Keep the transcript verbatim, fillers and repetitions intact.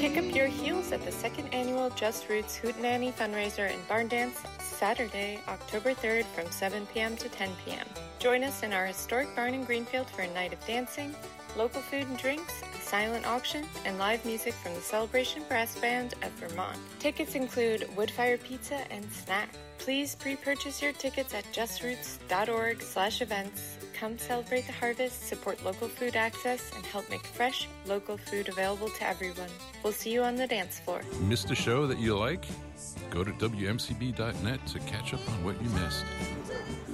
Kick up your heels at the second annual Just Roots Hootenanny fundraiser and barn dance Saturday, October third from seven p.m. to ten p.m. Join us in our historic barn in Greenfield for a night of dancing, local food and drinks, a silent auction, and live music from the Celebration Brass Band of Vermont. Tickets include wood-fire pizza and snack. Please pre-purchase your tickets at justroots.org slash events. Come celebrate the harvest, support local food access, and help make fresh, local food available to everyone. We'll see you on the dance floor. Missed a show that you like? Go to W M C B dot net to catch up on what you missed.